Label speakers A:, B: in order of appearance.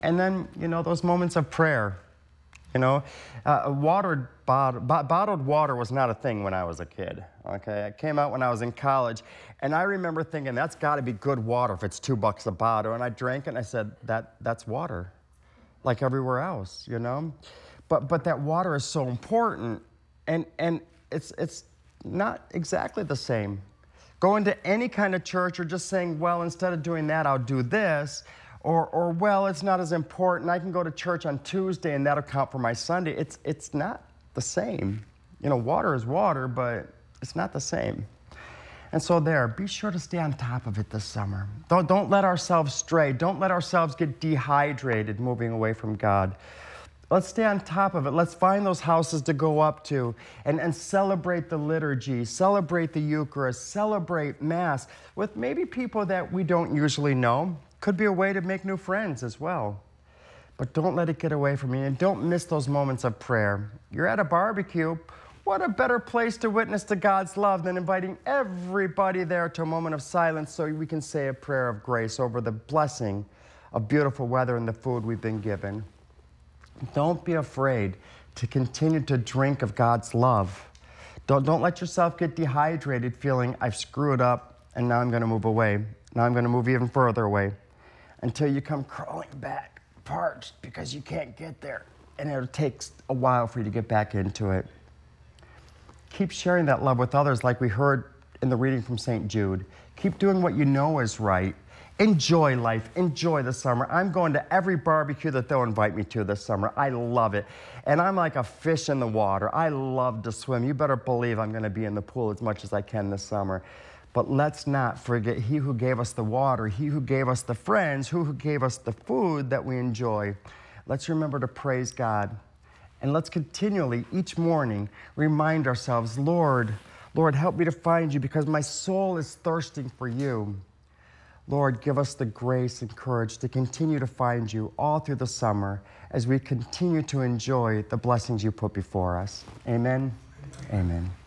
A: And then, those moments of prayer. Bottled water was not a thing when I was a kid, okay? It came out when I was in college, and I remember thinking, that's gotta be good water if it's $2 a bottle, and I drank it, and I said, that's water, like everywhere else, But that water is so important, and it's not exactly the same. Going to any kind of church or just saying, well, instead of doing that, I'll do this, or well, it's not as important. I can go to church on Tuesday and that'll count for my Sunday. It's not the same. Water is water, but it's not the same. And so be sure to stay on top of it this summer. Don't let ourselves stray. Don't let ourselves get dehydrated moving away from God. Let's stay on top of it. Let's find those houses to go up to and celebrate the liturgy, celebrate the Eucharist, celebrate Mass with maybe people that we don't usually know. Could be a way to make new friends as well. But don't let it get away from you, and don't miss those moments of prayer. You're at a barbecue. What a better place to witness to God's love than inviting everybody there to a moment of silence so we can say a prayer of grace over the blessing of beautiful weather and the food we've been given. Don't be afraid to continue to drink of God's love. Don't let yourself get dehydrated feeling I've screwed up and now I'm going to move away. Now I'm going to move even further away until you come crawling back, parched because you can't get there. And it'll take a while for you to get back into it. Keep sharing that love with others like we heard in the reading from St. Jude. Keep doing what you know is right. Enjoy life. Enjoy the summer. I'm going to every barbecue that they'll invite me to this summer. I love it. And I'm like a fish in the water. I love to swim. You better believe I'm going to be in the pool as much as I can this summer. But let's not forget He who gave us the water, He who gave us the friends, who gave us the food that we enjoy. Let's remember to praise God. And let's continually, each morning, remind ourselves, Lord, help me to find you because my soul is thirsting for you. Lord, give us the grace and courage to continue to find you all through the summer as we continue to enjoy the blessings you put before us. Amen. Amen.